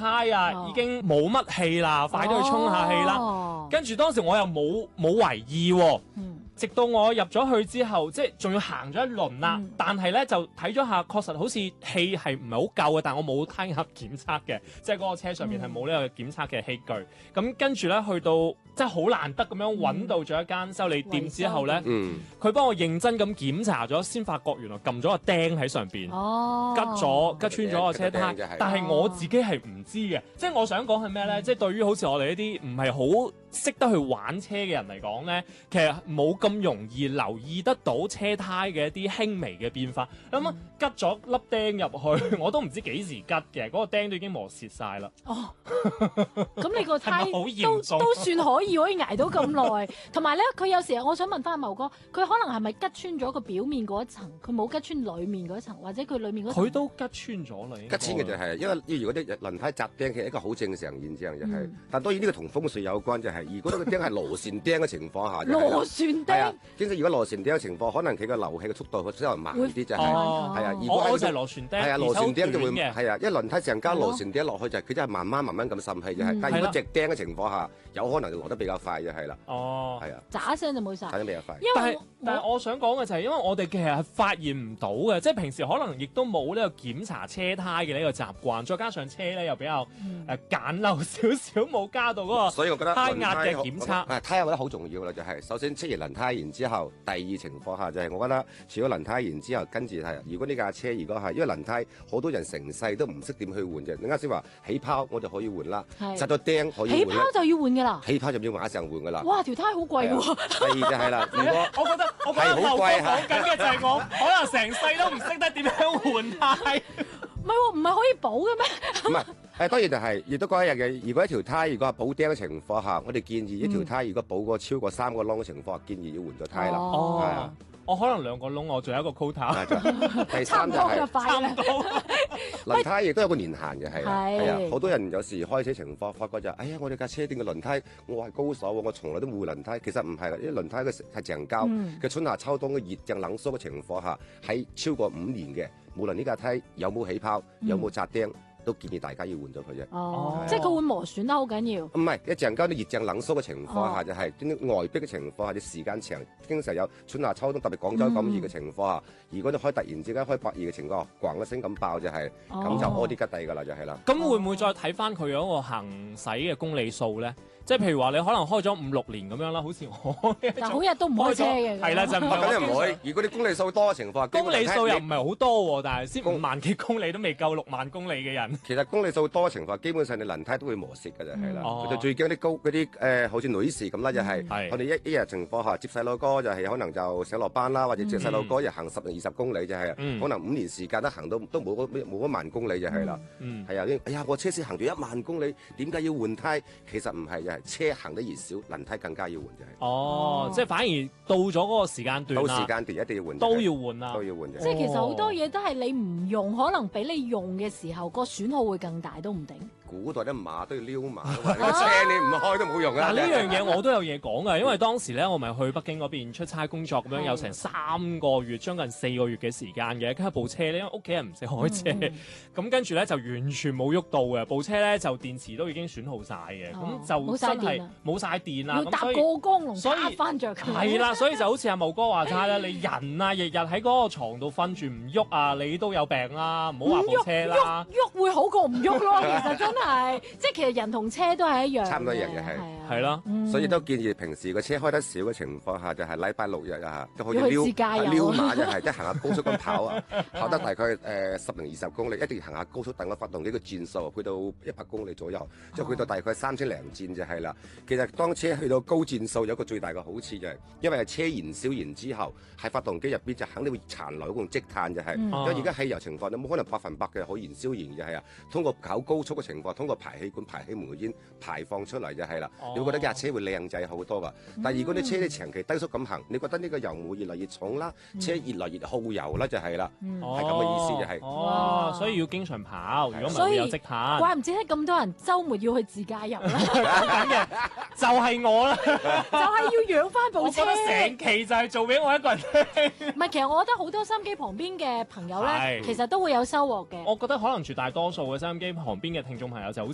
胎啊，已經冇乜氣啦，快啲去沖下氣啦。跟住當時我又冇為意喎。直到我入咗去之後，即係仲要行咗一輪啦，但係咧就睇咗下，確實好似氣係唔係好夠嘅，但係我冇胎壓檢測嘅，即係嗰個車上面係冇呢個檢測嘅器具。咁跟住咧去到即係好難得咁樣揾到咗一間修理店之後咧，佢幫我認真咁檢查咗，先發覺原來撳咗個釘喺上邊，拮穿咗個車胎，但係我自己係唔知嘅。即係我想講係咩咧？即係對於好似我哋呢啲唔係好識得去玩車嘅人嚟講咧，其實冇咁容易留意得到車胎嘅一啲輕微嘅變化。咁啊，拮咗粒釘入去，我都唔知幾時拮嘅，嗰個釘都已經磨蝕晒啦。 咁你個胎係咪好嚴重？ 都算可以捱到咁耐。同埋咧，佢有時我想問翻阿茂哥，佢可能係咪拮穿咗個表面嗰一層，佢冇拮穿裡面嗰一層，或者佢裡面嗰層？ 佢都拮穿咗啦。 拮穿嘅就係因為如果啲輪胎扎釘，其實一個好正常現象就係，但當然呢個同風水有關，就係如果呢個釘係螺旋釘嘅情況下， 螺旋釘， 即係如果螺旋釘嘅情況，可能佢個流氣嘅速度會稍微慢啲，就係啊。如果就係螺旋釘， 係啊，螺旋釘就會係啊，因為輪胎成加螺旋釘落去就係佢真係慢慢咁滲氣就係。但係如果直釘嘅情況下，有可能就落得比較快就係啦。係啊， 喳一聲就冇晒。 睇得比較快。 但係我想講嘅就係，因為我哋其實係發現唔到嘅，即係平時可能亦都冇呢個檢查車胎嘅呢個習慣，再加上車咧又比較簡陋少少，冇加到嗰個， 所以我覺得胎壓嘅檢測。 胎壓我覺得好重要啦，就係首先出完輪胎，然之後第二情況下就係我覺得除咗輪胎，然之後跟住係，如果呢架車如果係因為輪胎好多人成世都唔識點去換嘅，你啱先話起泡我就可以換啦，扎到釘可以換。 起泡就要換㗎啦， 起泡就要馬上換㗎啦。 哇，條胎好貴喎。 係就係啦，如果我覺得後果講緊嘅就係我可能成世都唔識得點樣換胎。 唔係喎，唔係可以補嘅咩？ 唔係，當然就係亦都講一樣嘅。如果一條胎如果係補釘嘅情況下，我哋建議一條胎如果補過超過3個窿嘅情況下，建議要換咗胎啦。係啊， 我可能2個窿，我仲有一個 quota。 第三就係差唔多。 輪胎亦都有個年限嘅，係啊，好多人有時開車情況發覺就哎呀，我哋架車電嘅輪胎，我係高手喎，我從來都冇換輪胎。其實唔係啦，因為輪胎嘅係橡膠，佢春夏秋冬嘅熱脹冷縮嘅情況下，喺超過5年嘅，無論呢架胎有冇起泡，有冇扎釘，都建議大家要換咗佢啫。 即係佢會磨損得好緊要。 唔係，一橡膠啲熱脹冷縮嘅情況下，就係啲外壁嘅情況下，啲時間長，經常有春夏秋冬，特別廣州咁熱嘅情況下，如果你突然之間開8熱嘅情況下，咣一聲咁爆就係，咁就屙啲吉地㗎啦，就係啦。 咁會唔會再睇翻佢嗰個行駛嘅公里數咧？即係譬如話你可能開咗5-6年咁樣啦，好似我但好日都唔開車嘅。 係啦，就唔係唔會。如果啲公里數多嘅情況下， 公里數又唔係好多喎，但係先5萬幾公里都未夠6萬公里嘅人。 其實公里數多嘅情況下，基本上你輪胎都會磨蝕㗎就係啦。佢就最驚啲嗰啲好似女士咁啦，就係我哋一日情況下接細路哥就係可能就上落班啦，或者接細路哥又行10-20公里就係，可能5年時間都行到都冇1萬公里就係啦。係啊，哎呀，我車先行咗1萬公里，點解要換胎？其實唔係嘅，車行得越少，輪胎更加要換就係。 即係反而到咗嗰個時間段， 到時間段一定要換， 都要換啦， 都要換。 即係其實好多嘢都係你唔用，可能比你用嘅時候個損耗會更大都唔定。 古代啲馬都要撩馬，個車你唔開都冇用啊！ 嗱，呢樣嘢我都有嘢講㗎，因為當時咧我咪去北京嗰邊出差工作咁樣，有成3個月，將近4個月嘅時間嘅，跟住部車咧，因為屋企人唔識開車，咁跟住咧就完全冇喐到嘅，部車咧就電池都已經損耗晒嘅，咁就真係冇晒電啦， 要搭過江龍打翻着佢。 係啦，所以就好似阿茂哥話齋啦，你人啊日日喺嗰個床度瞓住唔喐啊，你都有病啦，唔好話部車啦， 喐會好過唔喐咯，其實真係，即係其實人同車都係一樣， 差唔多一樣嘅係咯， 所以都建議平時個車開得少嘅情況下，就係禮拜6日啊，都可以撩馬就係即係行下高速咁跑啊，跑得大概10-20公里，一定要行下高速，等個發動機個轉數去到100公里左右，即係去到大概3000零轉就係啦。其實當車去到高轉數有一個最大嘅好處就係，因為係車燃燒完之後，喺發動機入邊就肯定會殘留嗰種積碳就係，因為而家汽油情況你冇可能100%嘅可燃燒完就係啊，通過跑高速嘅情況，通過排氣管、排氣門煙排放出嚟就係啦。你會覺得架車會靚仔好多噶。但係如果你車你長期低速咁行，你覺得呢個油門越嚟越重啦，車越嚟越耗油啦就係啦，係咁嘅意思就係。 所以要經常跑，如果唔係會有積碳。 怪唔之得咁多人週末要去自駕遊啦。 咁嘅就係我啦， 就係要養翻部車。 我覺得成期就係做俾我一個人聽。 唔係，其實我覺得好多收音機旁邊嘅朋友咧，其實都會有收穫嘅。 我覺得可能絕大多數嘅收音機旁邊嘅聽眾朋友就好似